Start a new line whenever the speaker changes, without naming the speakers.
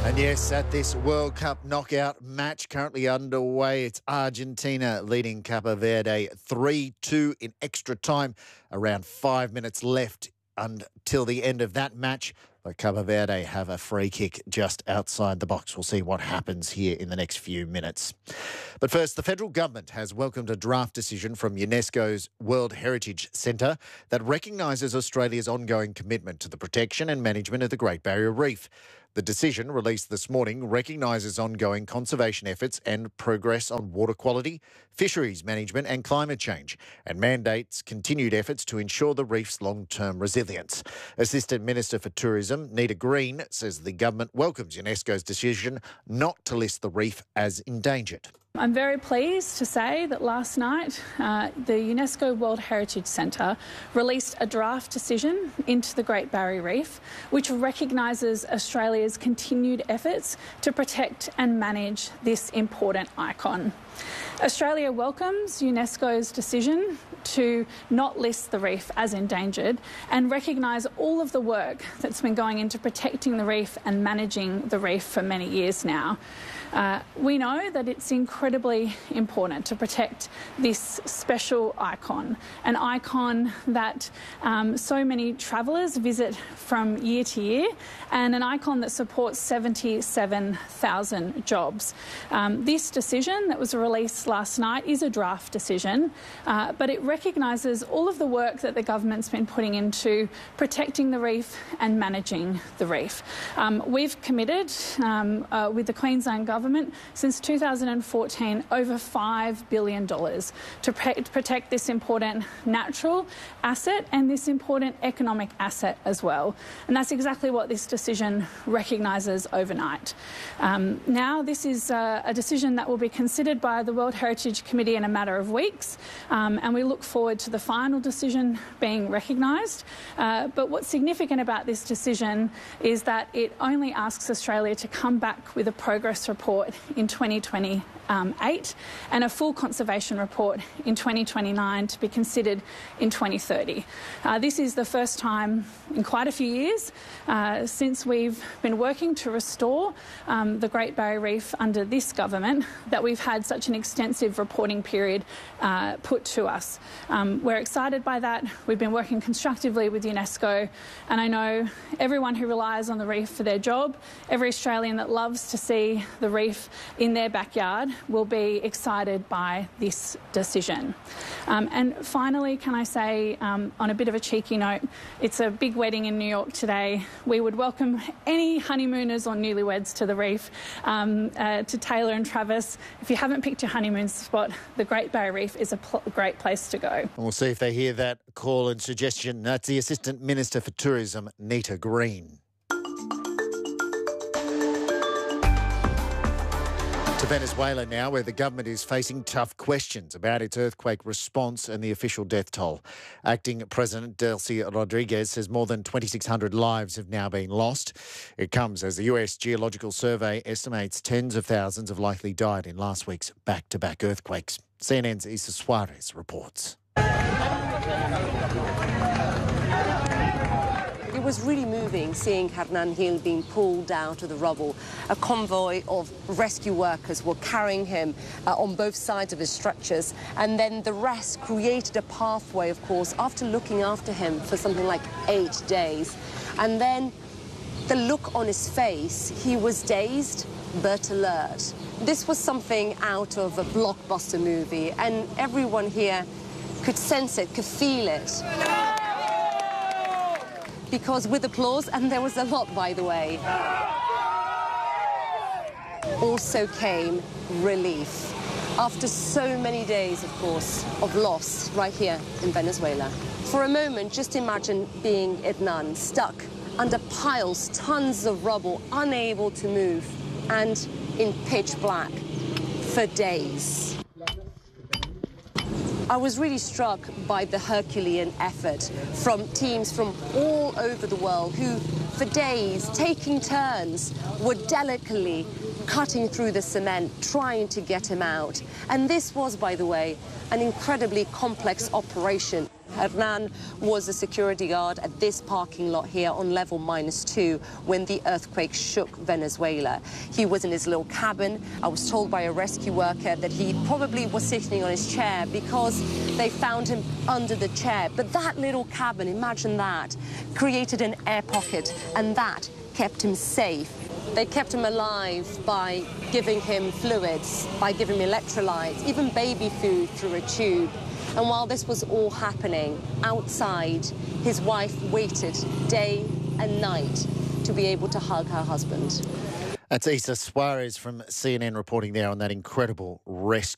And yes, at this World Cup knockout match currently underway, it's Argentina leading Cape Verde 3-2 in extra time. Around 5 minutes left until the end of that match. But Cape Verde have a free kick just outside the box. We'll see what happens here in the next few minutes. But first, the federal government has welcomed a draft decision from UNESCO's World Heritage Centre that recognises Australia's ongoing commitment to the protection and management of the Great Barrier Reef. The decision, released this morning, recognises ongoing conservation efforts and progress on water quality, fisheries management and climate change, and mandates continued efforts to ensure the reef's long-term resilience. Assistant Minister for Tourism, Nita Green, says the government welcomes UNESCO's decision not to list the reef as endangered.
I'm very pleased to say that last night the UNESCO World Heritage Centre released a draft decision into the Great Barrier Reef which recognises Australia's continued efforts to protect and manage this important icon. Australia welcomes UNESCO's decision to not list the reef as endangered and recognise all of the work that's been going into protecting the reef and managing the reef for many years now. We know that it's incredibly important to protect this special icon, an icon that so many travellers visit from year to year, and an icon that supports 77,000 jobs. This decision that was released last night is a draft decision, but it recognises all of the work that the government's been putting into protecting the reef and managing the reef. We've committed with the Queensland Government since 2014 over $5 billion to protect this important natural asset and this important economic asset as well. And that's exactly what this decision recognises overnight. Now this is a decision that will be considered by the World Heritage Committee in a matter of weeks, and we look forward to the final decision being recognised. But what's significant about this decision is that it only asks Australia to come back with a progress report in 2028 and a full conservation report in 2029 to be considered in 2030. This is the first time in quite a few years since we've been working to restore the Great Barrier Reef under this government that we've had such an extensive reporting period put to us. We're excited by that. We've been working constructively with UNESCO, and I know everyone who relies on the reef for their job, every Australian that loves to see the reef in their backyard will be excited by this decision. And finally, can I say, on a bit of a cheeky note, it's a big wedding in New York today. We would welcome any honeymooners or newlyweds to the reef, to Taylor and Travis. If you haven't picked your honeymoon spot, the Great Barrier Reef is a great place to go.
And we'll see if they hear that call and suggestion. That's the Assistant Minister for Tourism, Nita Green. To Venezuela now, where the government is facing tough questions about its earthquake response and the official death toll. Acting President Delcy Rodriguez says more than 2,600 lives have now been lost. It comes as the US Geological Survey estimates tens of thousands have likely died in last week's back-to-back earthquakes. CNN's Isa Suarez reports.
It was really moving seeing Hernan Gil being pulled out of the rubble. A convoy of rescue workers were carrying him on both sides of his stretchers, and then the rest created a pathway, of course, after looking after him for something like 8 days. And then the look on his face, he was dazed but alert. This was something out of a blockbuster movie, and everyone here could sense it, could feel it. Because with applause, and there was a lot, by the way, also came relief. After so many days, of course, of loss right here in Venezuela. For a moment, just imagine being Hernan, stuck under piles, tons of rubble, unable to move, and in pitch black for days. I was really struck by the Herculean effort from teams from all over the world who, for days, taking turns, were delicately cutting through the cement, trying to get him out. And this was, by the way, an incredibly complex operation. Hernan was a security guard at this parking lot here on level -2 when the earthquake shook Venezuela. He was in his little cabin. I was told by a rescue worker that he probably was sitting on his chair because they found him under the chair. But that little cabin, imagine that, created an air pocket, and that kept him safe. They kept him alive by giving him fluids, by giving him electrolytes, even baby food through a tube. And while this was all happening, outside, his wife waited day and night to be able to hug her husband.
That's Isa Suarez from CNN reporting there on that incredible rescue.